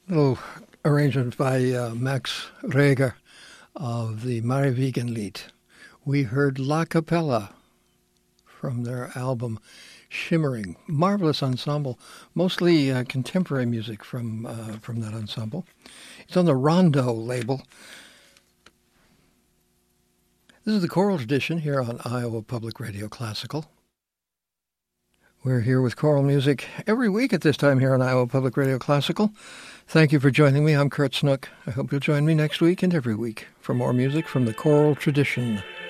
Little arrangement by Max Reger of the Marivigenlied. We heard La Capella from their album Shimmering. Marvelous ensemble, mostly contemporary music from that ensemble. It's on the Rondo label. This is the choral tradition here on Iowa Public Radio Classical. We're here with choral music every week at this time here on Iowa Public Radio Classical. Thank you for joining me. I'm Kurt Snook. I hope you'll join me next week and every week for more music from the choral tradition.